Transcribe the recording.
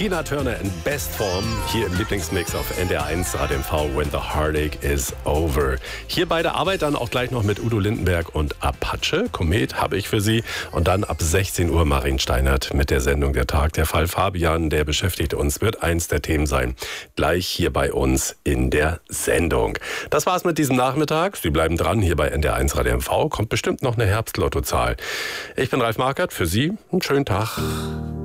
Tina Turner in Bestform hier im Lieblingsmix auf NDR1 Radio MV, When the Heartache is Over. Hier bei der Arbeit dann auch gleich noch mit Udo Lindenberg und Apache. Komet habe ich für Sie. Und dann ab 16 Uhr Marin Steinert mit der Sendung Der Tag. Der Fall Fabian, der beschäftigt uns, wird eins der Themen sein. Gleich hier bei uns in der Sendung. Das war's mit diesem Nachmittag. Sie bleiben dran hier bei NDR1 Radio MV. Kommt bestimmt noch eine Herbstlottozahl. Ich bin Ralf Markert. Für Sie einen schönen Tag.